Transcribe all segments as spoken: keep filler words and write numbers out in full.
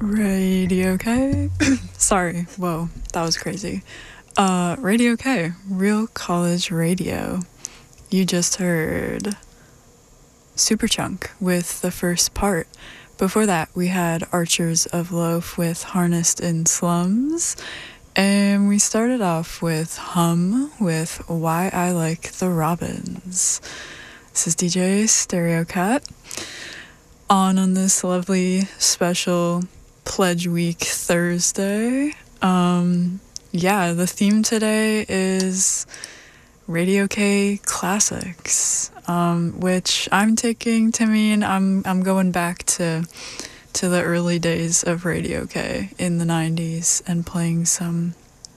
Radio K. Sorry, whoa, that was crazy. Uh, Radio K, Real College Radio. You just heard Superchunk with the first part. Before that, we had Archers of Loaf with Harnessed in Slums. And we started off with Hum with Why I Like the Robins. This is D J Stereo Cat. On on this lovely special Pledge Week Thursday. Um, yeah, the theme today is Radio K classics, um, which I'm taking to mean I'm I'm going back to to the early days of Radio K in the nineties and playing some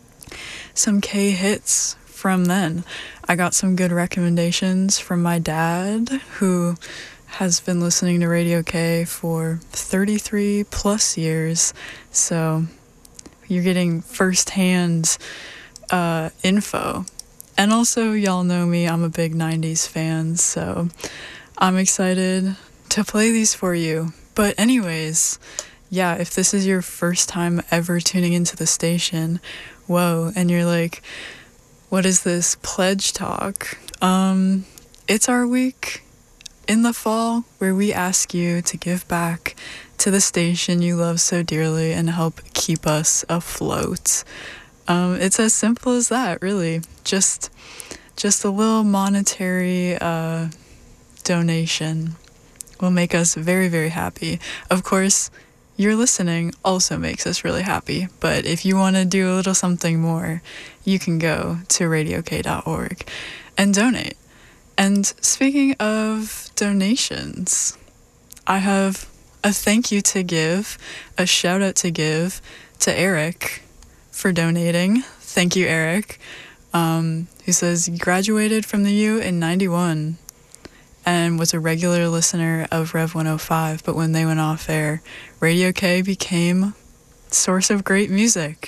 some K hits from then. I got some good recommendations from my dad, who has been listening to Radio K for thirty-three plus years, so you're getting firsthand uh, info. And also, y'all know me, I'm a big nineties fan, so I'm excited to play these for you. But anyways, yeah, if this is your first time ever tuning into the station, whoa, and you're like, what is this pledge talk? Um, it's our week in the fall where we ask you to give back to the station you love so dearly and help keep us afloat. Um, it's as simple as that, really. Just, just a little monetary uh, donation will make us very, very happy. Of course, your listening also makes us really happy, but if you want to do a little something more, you can go to radio k dot org and donate. And speaking of donations, I have a thank you to give, a shout out to give to Eric for donating. Thank you, Eric. Um, who says he graduated from the U in ninety-one and was a regular listener of Rev one oh five, but when they went off air, Radio K became source of great music.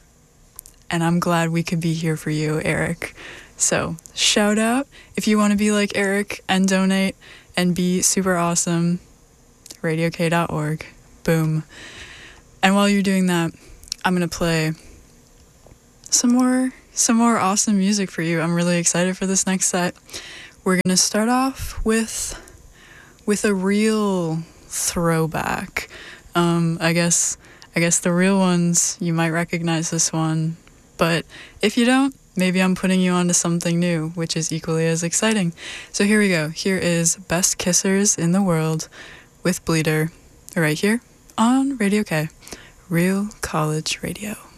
And I'm glad we could be here for you, Eric. So, shout out if you want to be like Eric and donate and be super awesome, radio k dot org. Boom. And while you're doing that, I'm going to play some more some more awesome music for you. I'm really excited for this next set. We're going to start off with with a real throwback. Um, I guess I guess the real ones, you might recognize this one, but if you don't, maybe I'm putting you onto something new, which is equally as exciting. So here we go. Here is Best Kissers in the World with Bleeder, right here on Radio K, Real College Radio.